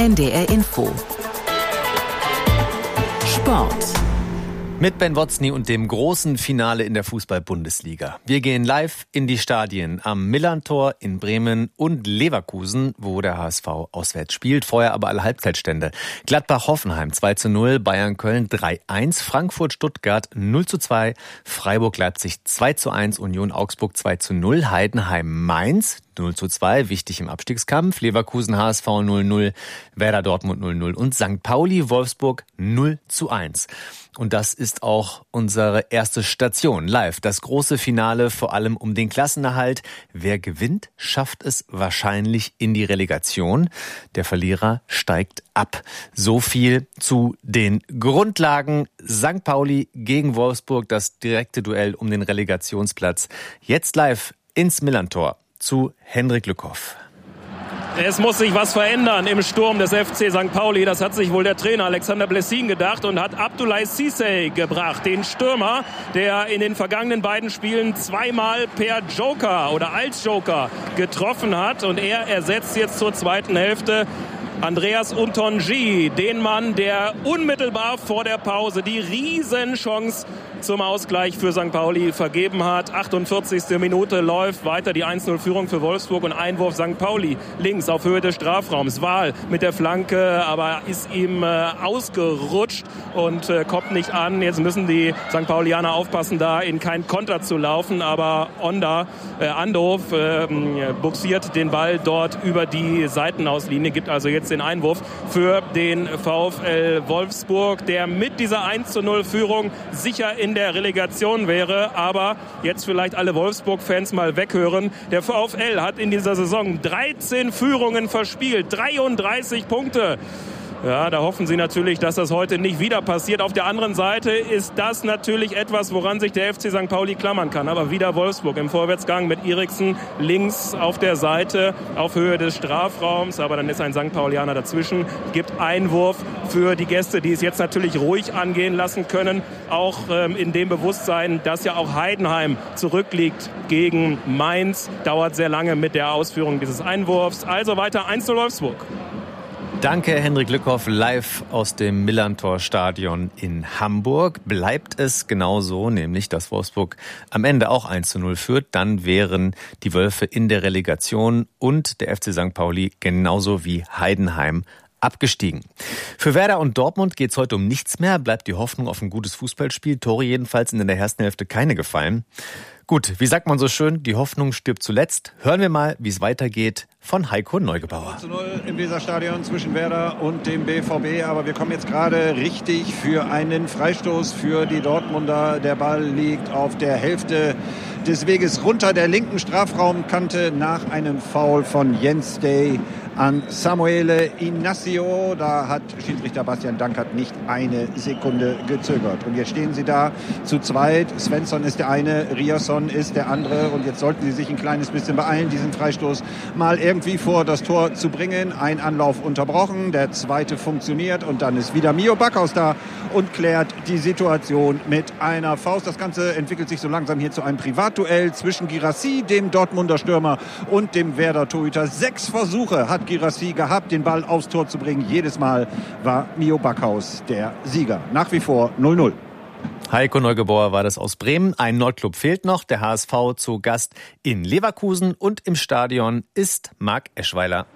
NDR Info. Sport. Mit Ben Wotzny und dem großen Finale in der Fußball-Bundesliga. Wir gehen live in die Stadien am Millerntor in Bremen und Leverkusen, wo der HSV auswärts spielt. Vorher aber alle Halbzeitstände. Gladbach-Hoffenheim 2:0, Bayern-Köln 3:1, Frankfurt-Stuttgart 0:2, Freiburg-Leipzig 2:1, Union-Augsburg 2:0, Heidenheim-Mainz 0:2, wichtig im Abstiegskampf, Leverkusen-HSV 0:0, Werder-Dortmund 0:0 und St. Pauli-Wolfsburg 0:1. Und das ist auch unsere erste Station live. Das große Finale vor allem um den Klassenerhalt. Wer gewinnt, schafft es wahrscheinlich in die Relegation. Der Verlierer steigt ab. So viel zu den Grundlagen. St. Pauli gegen Wolfsburg, das direkte Duell um den Relegationsplatz. Jetzt live ins Millerntor zu Hendrik Lückhoff. Es muss sich was verändern im Sturm des FC St. Pauli. Das hat sich wohl der Trainer Alexander Blessin gedacht und hat Abdoulaye Cissé gebracht, den Stürmer, der in den vergangenen beiden Spielen zweimal per Joker oder als Joker getroffen hat. Und er ersetzt jetzt zur zweiten Hälfte Andreas Ntonji, den Mann, der unmittelbar vor der Pause die Riesenchance zum Ausgleich für St. Pauli vergeben hat. 48. Minute läuft weiter die 1:0-Führung für Wolfsburg und Einwurf St. Pauli links auf Höhe des Strafraums. Wahl mit der Flanke, aber ist ihm ausgerutscht und kommt nicht an. Jetzt müssen die St. Paulianer aufpassen, da in keinen Konter zu laufen, aber Andorf buxiert den Ball dort über die Seitenauslinie, gibt also jetzt den Einwurf für den VfL Wolfsburg, der mit dieser 1:0-Führung sicher in der Relegation wäre, aber jetzt vielleicht alle Wolfsburg-Fans mal weghören. Der VfL hat in dieser Saison 13 Führungen verspielt, 33 Punkte. Ja, da hoffen sie natürlich, dass das heute nicht wieder passiert. Auf der anderen Seite ist das natürlich etwas, woran sich der FC St. Pauli klammern kann. Aber wieder Wolfsburg im Vorwärtsgang mit Eriksen links auf der Seite auf Höhe des Strafraums. Aber dann ist ein St. Paulianer dazwischen, gibt Einwurf für die Gäste, die es jetzt natürlich ruhig angehen lassen können. Auch in dem Bewusstsein, dass ja auch Heidenheim zurückliegt gegen Mainz. Dauert sehr lange mit der Ausführung dieses Einwurfs. Also weiter 1:0 Wolfsburg. Danke, Hendrik Lückhoff, live aus dem Millerntor-Stadion in Hamburg. Bleibt es genauso, nämlich dass Wolfsburg am Ende auch 1:0 führt, dann wären die Wölfe in der Relegation und der FC St. Pauli genauso wie Heidenheim abgestiegen. Für Werder und Dortmund geht's heute um nichts mehr, bleibt die Hoffnung auf ein gutes Fußballspiel. Tore jedenfalls sind in der ersten Hälfte keine gefallen. Gut, wie sagt man so schön, die Hoffnung stirbt zuletzt. Hören wir mal, wie es weitergeht von Heiko Neugebauer. 0:0 im Weserstadion zwischen Werder und dem BVB, aber wir kommen jetzt gerade richtig für einen Freistoß für die Dortmunder. Der Ball liegt auf der Hälfte des Weges runter der linken Strafraumkante nach einem Foul von Jens Day an Samuele Inacio. Da hat Schiedsrichter Bastian Dankert nicht eine Sekunde gezögert. Und jetzt stehen sie da zu zweit. Svensson ist der eine, Riasson ist der andere. Und jetzt sollten sie sich ein kleines bisschen beeilen, diesen Freistoß mal irgendwie vor das Tor zu bringen. Ein Anlauf unterbrochen, der zweite funktioniert. Und dann ist wieder Mio Backhaus da und klärt die Situation mit einer Faust. Das Ganze entwickelt sich so langsam hier zu einem Privatduell zwischen Guirassy, dem Dortmunder Stürmer, und dem Werder Torhüter. 6 Versuche hat Guirassy gehabt, den Ball aufs Tor zu bringen. Jedes Mal war Mio Backhaus der Sieger. Nach wie vor 0:0. Heiko Neugebauer war das aus Bremen. Ein Nordclub fehlt noch. Der HSV zu Gast in Leverkusen und im Stadion ist Marc Eschweiler.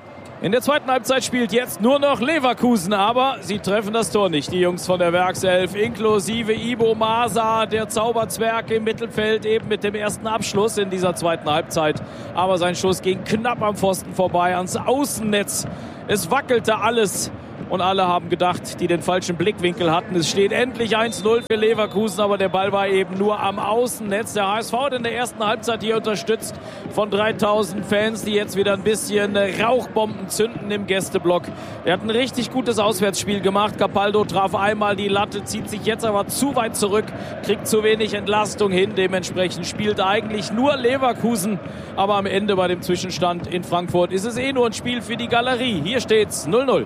In der zweiten Halbzeit spielt jetzt nur noch Leverkusen, aber sie treffen das Tor nicht. Die Jungs von der Werkself, inklusive Ibo Masa, der Zauberzwerg im Mittelfeld, eben mit dem ersten Abschluss in dieser zweiten Halbzeit. Aber sein Schuss ging knapp am Pfosten vorbei, ans Außennetz. Es wackelte alles. Und alle haben gedacht, die den falschen Blickwinkel hatten. Es steht endlich 1:0 für Leverkusen, aber der Ball war eben nur am Außennetz. Der HSV hat in der ersten Halbzeit hier unterstützt von 3000 Fans, die jetzt wieder ein bisschen Rauchbomben zünden im Gästeblock. Er hat ein richtig gutes Auswärtsspiel gemacht. Capaldo traf einmal die Latte, zieht sich jetzt aber zu weit zurück, kriegt zu wenig Entlastung hin. Dementsprechend spielt eigentlich nur Leverkusen. Aber am Ende bei dem Zwischenstand in Frankfurt ist es nur ein Spiel für die Galerie. Hier steht's 0:0.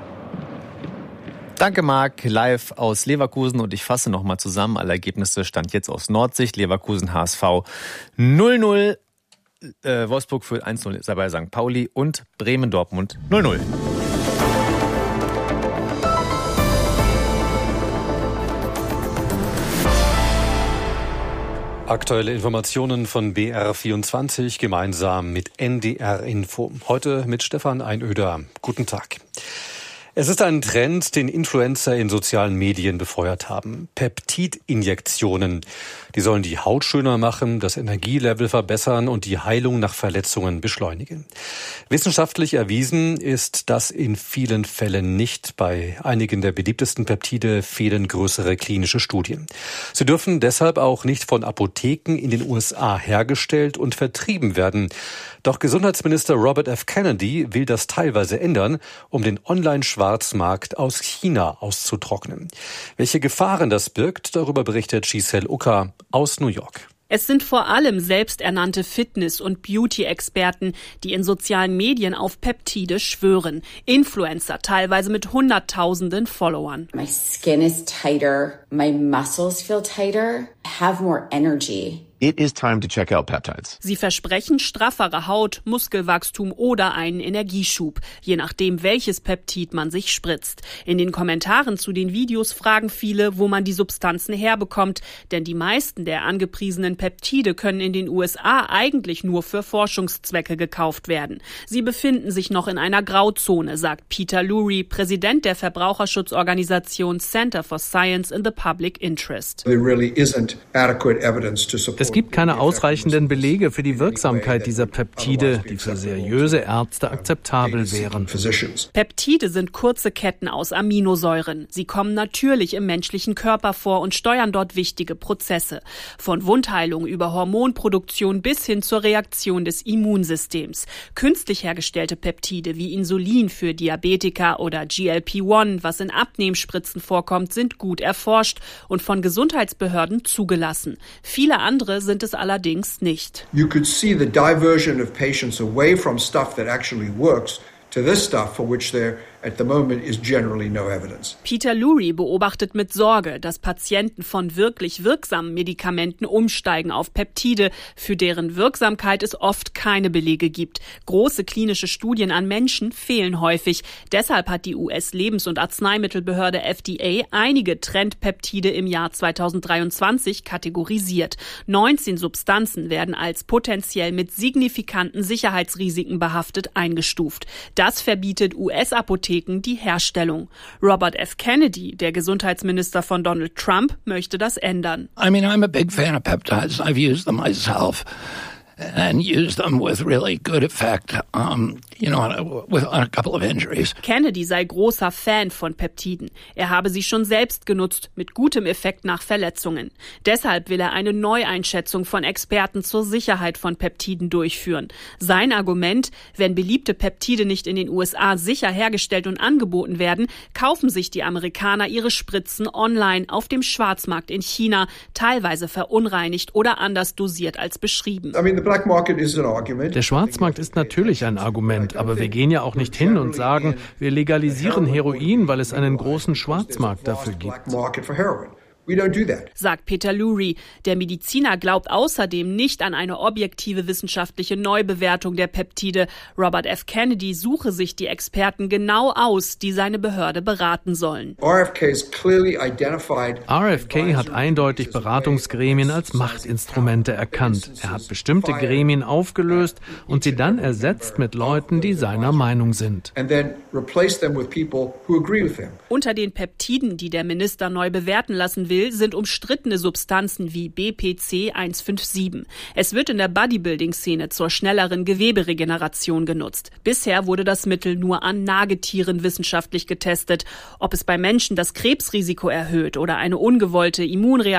Danke, Marc. Live aus Leverkusen. Und ich fasse nochmal zusammen. Alle Ergebnisse stand jetzt aus Nordsicht. Leverkusen HSV 0:0. Wolfsburg führt 1:0 bei St. Pauli und Bremen Dortmund 0:0. Aktuelle Informationen von BR24 gemeinsam mit NDR Info. Heute mit Stefan Einöder. Guten Tag. Es ist ein Trend, den Influencer in sozialen Medien befeuert haben. Peptidinjektionen. Die sollen die Haut schöner machen, das Energielevel verbessern und die Heilung nach Verletzungen beschleunigen. Wissenschaftlich erwiesen ist das in vielen Fällen nicht. Bei einigen der beliebtesten Peptide fehlen größere klinische Studien. Sie dürfen deshalb auch nicht von Apotheken in den USA hergestellt und vertrieben werden. Doch Gesundheitsminister Robert F. Kennedy will das teilweise ändern, um den Online-Schwarzmarkt aus China auszutrocknen. Welche Gefahren das birgt, darüber berichtet Giselle Ucker aus New York. Es sind vor allem selbsternannte Fitness- und Beauty-Experten, die in sozialen Medien auf Peptide schwören. Influencer, teilweise mit Hunderttausenden Followern. My skin is tighter, my muscles feel tighter, have more energy. It is time to check out peptides. Sie versprechen straffere Haut, Muskelwachstum oder einen Energieschub, je nachdem, welches Peptid man sich spritzt. In den Kommentaren zu den Videos fragen viele, wo man die Substanzen herbekommt, denn die meisten der angepriesenen Peptide können in den USA eigentlich nur für Forschungszwecke gekauft werden. Sie befinden sich noch in einer Grauzone, sagt Peter Lurie, Präsident der Verbraucherschutzorganisation Center for Science in the Public Interest. Es gibt keine ausreichenden Belege für die Wirksamkeit dieser Peptide, die für seriöse Ärzte akzeptabel wären. Peptide sind kurze Ketten aus Aminosäuren. Sie kommen natürlich im menschlichen Körper vor und steuern dort wichtige Prozesse. Von Wundheilung über Hormonproduktion bis hin zur Reaktion des Immunsystems. Künstlich hergestellte Peptide wie Insulin für Diabetiker oder GLP-1, was in Abnehmspritzen vorkommt, sind gut erforscht und von Gesundheitsbehörden zugelassen. Viele andere sind es allerdings nicht. You could see the diversion of patients away from stuff that actually works to this stuff for which there at the moment is generally no evidence. Peter Lurie beobachtet mit Sorge, dass Patienten von wirklich wirksamen Medikamenten umsteigen auf Peptide, für deren Wirksamkeit es oft keine Belege gibt. Große klinische Studien an Menschen fehlen häufig. Deshalb hat die US-Lebens- und Arzneimittelbehörde FDA einige Trendpeptide im Jahr 2023 kategorisiert. 19 Substanzen werden als potenziell mit signifikanten Sicherheitsrisiken behaftet eingestuft. Das verbietet US-Apotheken die Herstellung. Robert F. Kennedy, der Gesundheitsminister von Donald Trump, möchte das ändern. I'm a big fan of peptides. I've used them myself and used them with really good effect, on a couple of injuries. Kennedy sei großer Fan von Peptiden. Er habe sie schon selbst genutzt, mit gutem Effekt nach Verletzungen. Deshalb will er eine Neueinschätzung von Experten zur Sicherheit von Peptiden durchführen. Sein Argument, wenn beliebte Peptide nicht in den USA sicher hergestellt und angeboten werden, kaufen sich die Amerikaner ihre Spritzen online auf dem Schwarzmarkt in China, teilweise verunreinigt oder anders dosiert als beschrieben. Der Schwarzmarkt ist natürlich ein Argument, aber wir gehen ja auch nicht hin und sagen, wir legalisieren Heroin, weil es einen großen Schwarzmarkt dafür gibt. Sagt Peter Lurie. Der Mediziner glaubt außerdem nicht an eine objektive wissenschaftliche Neubewertung der Peptide. Robert F. Kennedy suche sich die Experten genau aus, die seine Behörde beraten sollen. RFK hat eindeutig Beratungsgremien als Machtinstrumente erkannt. Er hat bestimmte Gremien aufgelöst und sie dann ersetzt mit Leuten, die seiner Meinung sind. Unter den Peptiden, die der Minister neu bewerten lassen will, sind umstrittene Substanzen wie BPC 157. Es wird in der Bodybuilding-Szene zur schnelleren Geweberegeneration genutzt. Bisher wurde das Mittel nur an Nagetieren wissenschaftlich getestet. Ob es bei Menschen das Krebsrisiko erhöht oder eine ungewollte Immunreaktion